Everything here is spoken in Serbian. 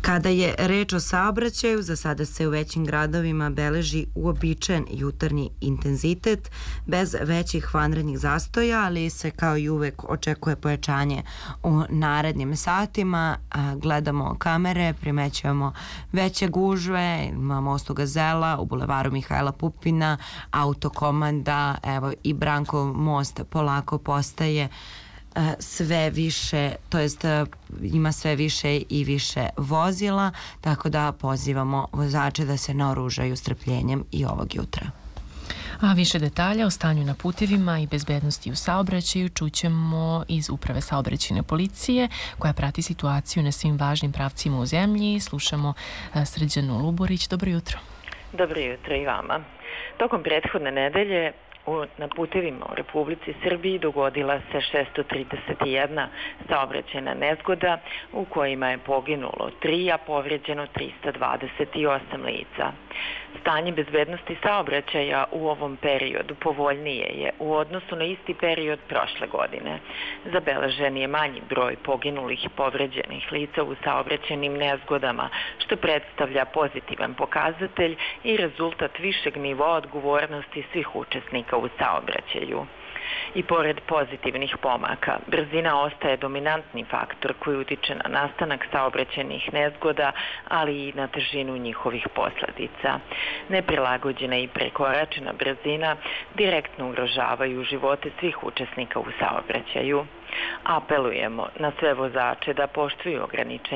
Kada je reč o saobraćaju, za sada se u većim gradovima beleži uobičajen jutarnji intenzitet bez većih vanrednih zastoja, ali se kao i uvek očekuje pojačanje u narednim satima. Gledamo kamere, primećujemo veće gužve na mostu Gazela, u bulevaru Mihajla Pupina, Autokomanda, evo i Brankov most polako postaje sve više, to jest ima sve više i više vozila, tako da pozivamo vozače da se naoružaju strpljenjem i ovog jutra. A više detalja o stanju na putevima i bezbednosti u saobraćaju čućemo iz Uprave saobraćajne policije koja prati situaciju na svim važnim pravcima u zemlji. Slušamo Srđanu Luborić. Dobro jutro. Dobro jutro i vama. Tokom prethodne nedelje na putevima u Republici Srbiji dogodila se 631 saobraćajna nezgoda u kojima je poginulo 3, a povređeno 328 lica. Stanje bezbednosti saobraćaja u ovom periodu povoljnije je u odnosu na isti period prošle godine. Zabeležen je manji broj poginulih i povređenih lica u saobraćajnim nezgodama, što predstavlja pozitivan pokazatelj i rezultat višeg nivoa odgovornosti svih učesnika u saobraćaju. I pored pozitivnih pomaka, brzina ostaje dominantni faktor koji utiče na nastanak saobraćajnih nezgoda, ali i na težinu njihovih posledica. Neprilagođena i prekoračena brzina direktno ugrožavaju živote svih učesnika u saobraćaju. Apelujemo na sve vozače da poštuju ograničenja